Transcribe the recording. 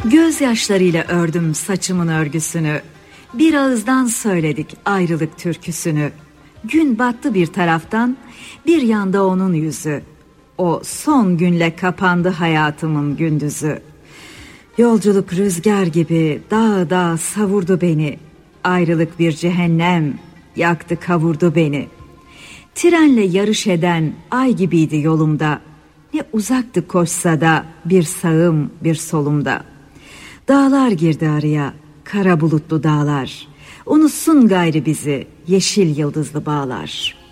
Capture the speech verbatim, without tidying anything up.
Gözyaşlarıyla ördüm saçımın örgüsünü. Bir ağızdan söyledik ayrılık türküsünü. Gün battı bir taraftan, bir yanda onun yüzü. O son günle kapandı hayatımın gündüzü. Yolculuk rüzgar gibi dağ dağ savurdu beni. Ayrılık bir cehennem, yaktı kavurdu beni. Trenle yarış eden ay gibiydi yolumda. Ne uzaktı koşsa da bir sağım bir solumda. Dağlar girdi araya, kara bulutlu dağlar. Unutsun gayrı bizi yeşil yıldızlı bağlar.